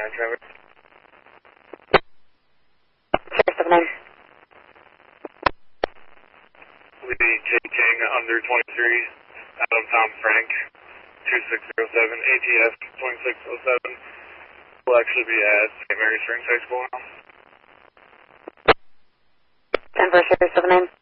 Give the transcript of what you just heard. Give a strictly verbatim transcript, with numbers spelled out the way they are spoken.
nine traffic. Sure, seven nine. Lee taking under twenty-three, Adam Tom Frank, two six zero seven, A T F twenty-six oh seven. Will actually be at Saint Mary Springs High School now. ten for sure, seven nine.